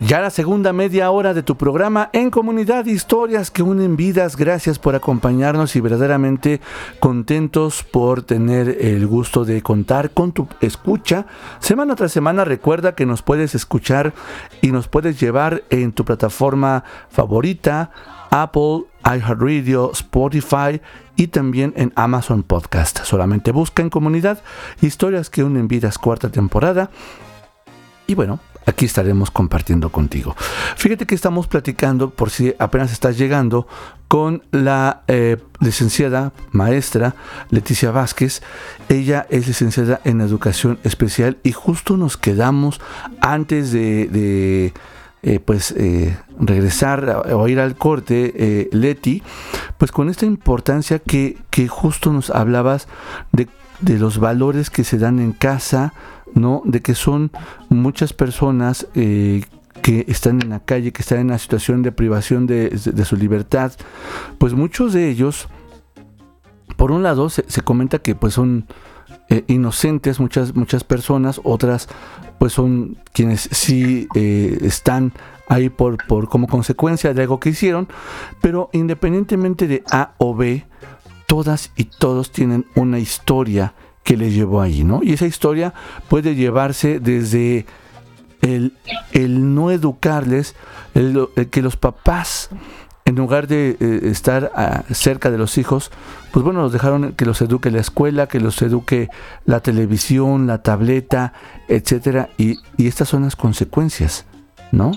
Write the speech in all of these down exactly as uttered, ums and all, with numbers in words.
Ya la segunda media hora de tu programa En Comunidad, historias que unen vidas. Gracias por acompañarnos y verdaderamente contentos por tener el gusto de contar con tu escucha. Semana tras semana recuerda que nos puedes escuchar y nos puedes llevar en tu plataforma favorita, Apple, iHeartRadio, Spotify y también en Amazon Podcast. Solamente busca En Comunidad, historias que unen vidas, cuarta temporada. Y bueno, aquí estaremos compartiendo contigo. Fíjate que estamos platicando, por si apenas estás llegando, con la eh, licenciada maestra Leticia Vázquez. Ella es licenciada en Educación Especial y justo nos quedamos antes de, de eh, pues eh, regresar o ir al corte, eh, Leti, pues con esta importancia que, que justo nos hablabas de, de los valores que se dan en casa, ¿no? De que son muchas personas eh, que están en la calle, que están en una situación de privación de, de, de su libertad. Pues muchos de ellos, por un lado, se, se comenta que pues son eh, inocentes muchas, muchas personas, otras pues son quienes sí eh, están ahí por, por como consecuencia de algo que hicieron, pero independientemente de A o B, todas y todos tienen una historia que les llevó ahí, ¿no? Y esa historia puede llevarse desde el, el no educarles, el, el que los papás, en lugar de eh, estar a, cerca de los hijos, pues bueno, los dejaron que los eduque la escuela, que los eduque la televisión, la tableta, etcétera, y, y estas son las consecuencias, ¿no?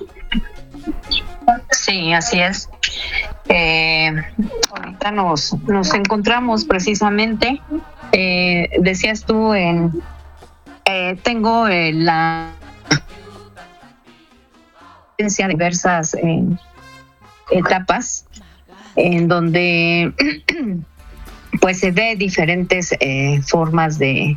Sí, así es. Eh, ahorita nos, nos encontramos precisamente, eh, decías tú, en eh, tengo eh, la experiencia de diversas eh, etapas en donde pues se ve diferentes eh, formas de,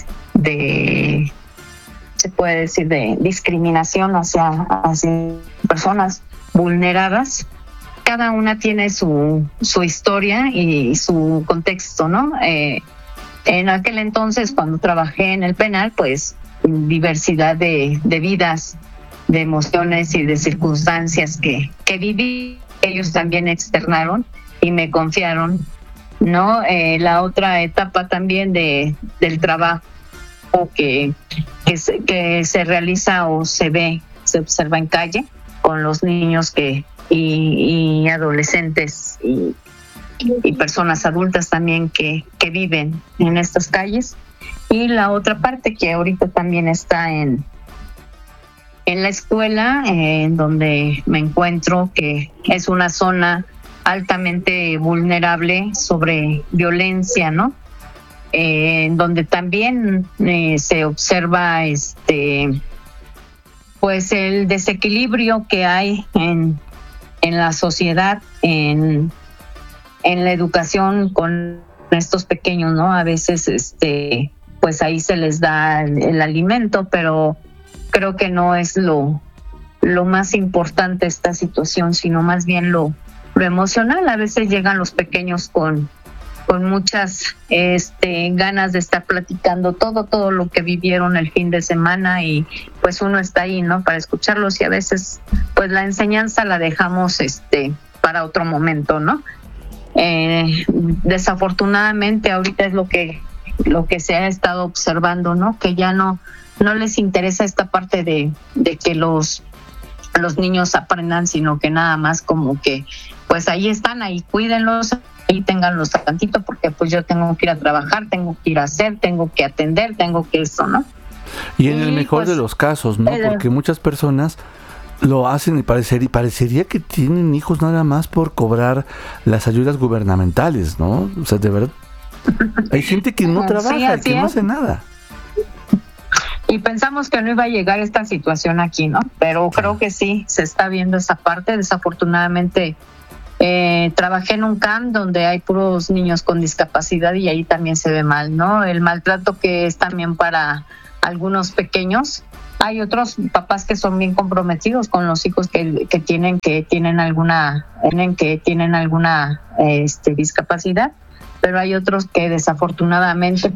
de se puede decir de discriminación hacia, hacia personas vulneradas. Cada una tiene su, su historia y su contexto, ¿no? Eh, en aquel entonces, cuando trabajé en el penal, pues diversidad de, de vidas, de emociones y de circunstancias que, que viví, ellos también externaron y me confiaron, ¿no? Eh, la otra etapa también de, del trabajo que, que, se, que se realiza o se ve, se observa en calle con los niños que y, y adolescentes y, y personas adultas también que, que viven en estas calles. Y la otra parte que ahorita también está en, en la escuela, eh, en donde me encuentro, que es una zona altamente vulnerable sobre violencia, ¿no? Eh, en donde también eh, se observa este pues el desequilibrio que hay en, en la sociedad, en, en la educación con estos pequeños, ¿no? A veces este pues ahí se les da el, el alimento, pero creo que no es lo, lo más importante esta situación, sino más bien lo, lo emocional. A veces llegan los pequeños con con muchas este, ganas de estar platicando todo, todo lo que vivieron el fin de semana, y pues uno está ahí, ¿no? Para escucharlos, y a veces pues la enseñanza la dejamos este para otro momento, ¿no? Eh, desafortunadamente ahorita es lo que lo que se ha estado observando, ¿no? Que ya no no les interesa esta parte de, de que los los niños aprendan, sino que nada más como que pues ahí están, ahí cuídenlos, ahí tenganlos tantito, porque pues yo tengo que ir a trabajar, tengo que ir a hacer, tengo que atender, tengo que eso, ¿no? Y en y el mejor pues, de los casos, ¿no? El, porque muchas personas lo hacen y, parecer, y parecería que tienen hijos nada más por cobrar las ayudas gubernamentales, ¿no? O sea, de verdad, hay gente que no trabaja, sí, que no hace nada. Y pensamos que no iba a llegar esta situación aquí, ¿no? Pero creo que sí, se está viendo esa parte. Desafortunadamente, eh, trabajé en un C A M donde hay puros niños con discapacidad y ahí también se ve mal, ¿no? El maltrato que es también para algunos pequeños. Hay otros papás que son bien comprometidos con los hijos que, que tienen que tienen alguna tienen que tienen alguna este, discapacidad, pero hay otros que desafortunadamente